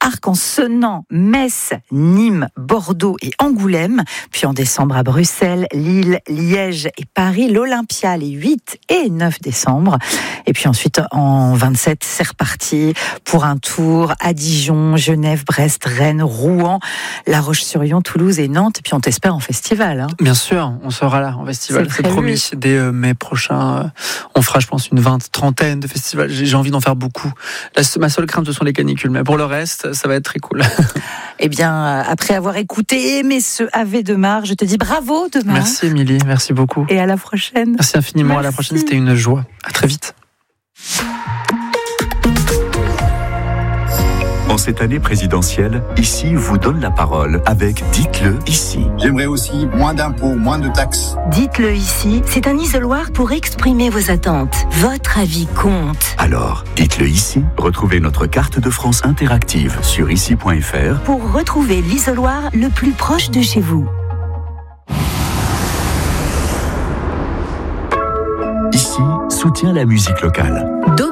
Arc-en-Senans, Metz, Nîmes, Bordeaux et Angoulême. Puis en décembre à Bruxelles, Lille, Liège et Paris, l'Olympia les 8 et 9 décembre. Et puis ensuite en 27, c'est reparti pour un tour à Dijon, Genève, Brest, Rennes, Rouen, La Roche-sur-Yon, Toulouse et Nantes. Et puis on t'espère en festival. Bien sûr, on sera là en festival, c'est prévu. promis. Dès mai prochain, on fera je pense une trentaine de festivals. J'ai envie d'en faire beaucoup. Là, ma seule crainte, ce sont les canicules. Mais pour le reste, ça va être très cool. Eh bien, après avoir écouté et aimé ce AV de Mar, je te dis bravo de Mar. Merci Émilie, merci beaucoup. Et à la prochaine. Merci infiniment, à la prochaine, c'était une joie. À très vite. En cette année présidentielle, Ici vous donne la parole avec Dites-le ici. J'aimerais aussi moins d'impôts, moins de taxes. Dites-le ici, c'est un isoloir pour exprimer vos attentes. Votre avis compte. Alors, dites-le ici. Retrouvez notre carte de France interactive sur ici.fr pour retrouver l'isoloir le plus proche de chez vous. Ici soutient la musique locale.